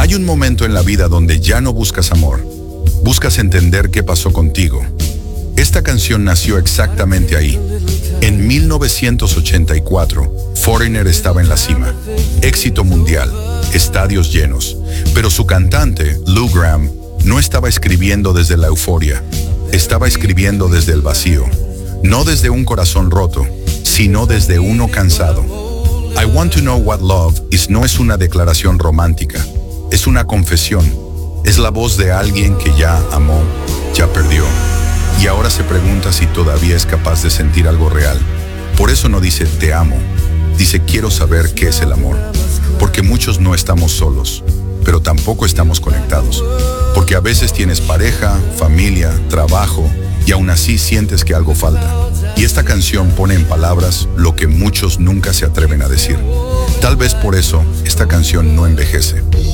Hay un momento en la vida donde ya no buscas amor, buscas entender qué pasó contigo. Esta canción nació exactamente ahí. En 1984, Foreigner estaba en la cima. Éxito mundial, estadios llenos. Pero su cantante, Lou Gramm, no estaba escribiendo desde la euforia. Estaba escribiendo desde el vacío. No desde un corazón roto, sino desde uno cansado. I Want to Know What Love Is no es una declaración romántica. Es una confesión. Es la voz de alguien que ya amó, ya perdió. Y ahora se pregunta si todavía es capaz de sentir algo real. Por eso no dice te amo, dice quiero saber qué es el amor. Porque muchos no estamos solos, pero tampoco estamos conectados. Porque a veces tienes pareja, familia, trabajo, y aún así sientes que algo falta. Y esta canción pone en palabras lo que muchos nunca se atreven a decir. Tal vez por eso esta canción no envejece.